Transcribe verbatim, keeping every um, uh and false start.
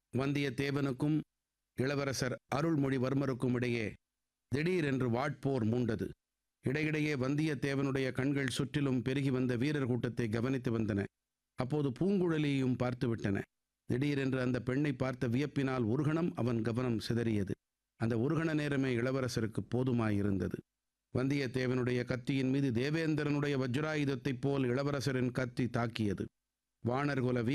வந்தியத்தேவனுக்கும் இளவரசர் அருள்மொழிவர்மருக்கும் இடையே திடீரென்று வாட்போர் மூண்டது. இடையிடையே வந்தியத்தேவனுடைய கண்கள் சுற்றிலும் பெருகி வந்த வீரர் கூட்டத்தை கவனித்து வந்தன. அப்போது பூங்குழலியையும் பார்த்துவிட்டன. திடீரென்று அந்த பெண்ணை பார்த்த வியப்பினால் ஒரு கணம் அவன் கவனம் சிதறியது. அந்த ஒரு கண நேரமே இளவரசருக்கு போதுமாயிருந்தது. வந்தியத்தேவனுடைய கத்தியின் மீது தேவேந்திரனுடைய வஜ்ராயுதத்தைப் போல் இளவரசரின் கத்தி தாக்கியது. வானர்குல